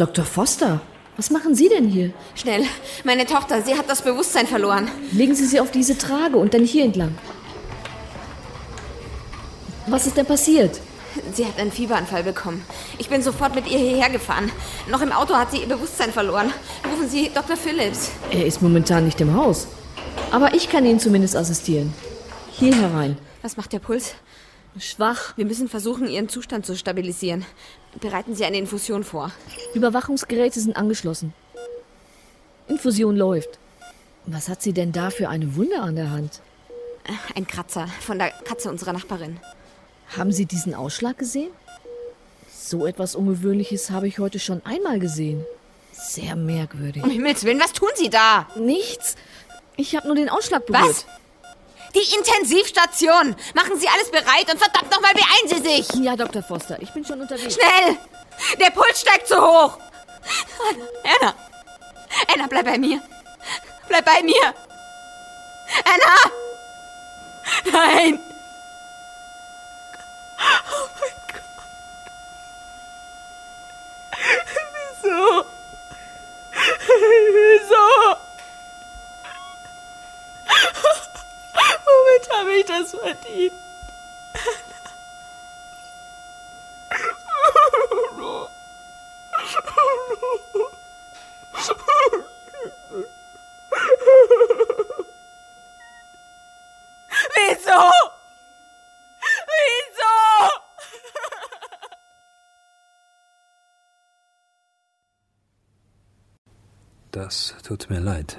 Dr. Foster, was machen Sie denn hier? Schnell, meine Tochter, sie hat das Bewusstsein verloren. Legen Sie sie auf diese Trage und dann hier entlang. Was ist denn passiert? Sie hat einen Fieberanfall bekommen. Ich bin sofort mit ihr hierher gefahren. Noch im Auto hat sie ihr Bewusstsein verloren. Rufen Sie Dr. Phillips. Er ist momentan nicht im Haus. Aber ich kann Ihnen zumindest assistieren. Hier herein. Was macht der Puls? Schwach. Wir müssen versuchen, Ihren Zustand zu stabilisieren. Bereiten Sie eine Infusion vor. Überwachungsgeräte sind angeschlossen. Infusion läuft. Was hat sie denn da für eine Wunde an der Hand? Ein Kratzer von der Katze unserer Nachbarin. Haben Sie diesen Ausschlag gesehen? So etwas Ungewöhnliches habe ich heute schon einmal gesehen. Sehr merkwürdig. Um Himmels Willen, was tun Sie da? Nichts. Ich habe nur den Ausschlag berührt. Was? Die Intensivstation! Machen Sie alles bereit und verdammt nochmal beeilen Sie sich! Ja, Dr. Foster, ich bin schon unterwegs. Schnell! Der Puls steigt zu hoch! Anna, bleib bei mir! Bleib bei mir! Anna! Nein! Oh mein Gott! Wieso? Womit habe ich das verdient? Wieso? Das tut mir leid.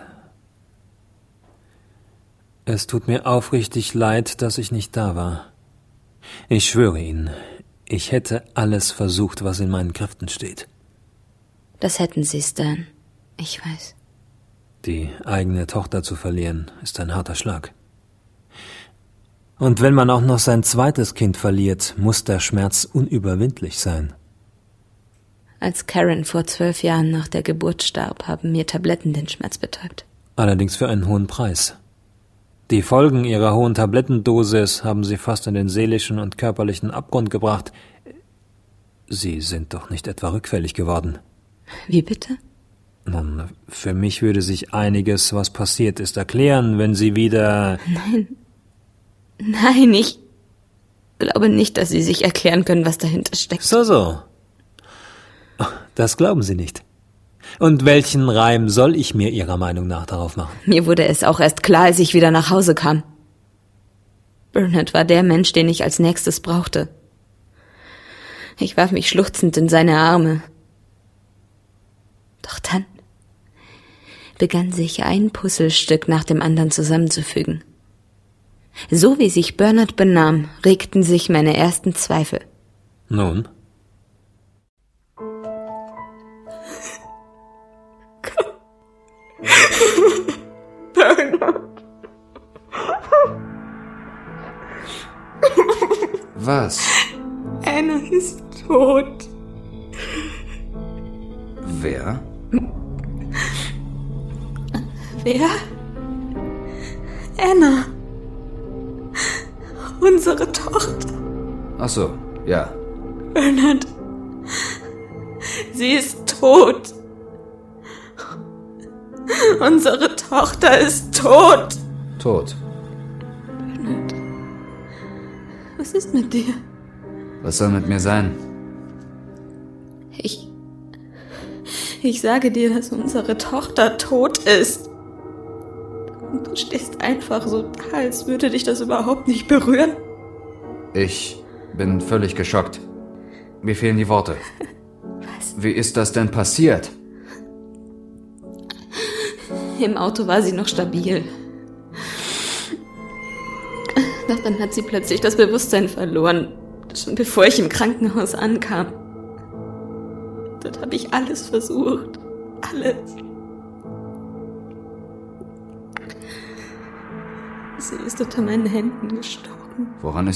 Es tut mir aufrichtig leid, dass ich nicht da war. Ich schwöre Ihnen, ich hätte alles versucht, was in meinen Kräften steht. Das hätten Sie, Stan. Ich weiß. Die eigene Tochter zu verlieren, ist ein harter Schlag. Und wenn man auch noch sein zweites Kind verliert, muss der Schmerz unüberwindlich sein. Als Karen vor 12 Jahren nach der Geburt starb, haben mir Tabletten den Schmerz betäubt. Allerdings für einen hohen Preis. Die Folgen ihrer hohen Tablettendosis haben sie fast in den seelischen und körperlichen Abgrund gebracht. Sie sind doch nicht etwa rückfällig geworden. Wie bitte? Nun, für mich würde sich einiges, was passiert ist, erklären, wenn Sie wieder... Nein, ich glaube nicht, dass Sie sich erklären können, was dahinter steckt. So. Das glauben Sie nicht. Und welchen Reim soll ich mir Ihrer Meinung nach darauf machen? Mir wurde es auch erst klar, als ich wieder nach Hause kam. Bernard war der Mensch, den ich als nächstes brauchte. Ich warf mich schluchzend in seine Arme. Doch dann begann sich ein Puzzlestück nach dem anderen zusammenzufügen. So wie sich Bernard benahm, regten sich meine ersten Zweifel. Nun? Bernard. Was? Anna ist tot. Wer? Wer? Anna. Unsere Tochter. Ach so, ja. Bernard. Sie ist tot. Unsere Tochter ist tot. Tot. Bernard. Was ist mit dir? Was soll mit mir sein? Ich sage dir, dass unsere Tochter tot ist. Und du stehst einfach so da, als würde dich das überhaupt nicht berühren. Ich bin völlig geschockt. Mir fehlen die Worte. Was? Wie ist das denn passiert? Im Auto war sie noch stabil. Doch dann hat sie plötzlich das Bewusstsein verloren, schon bevor ich im Krankenhaus ankam. Dort habe ich alles versucht. Alles. Sie ist unter meinen Händen gestorben. Woran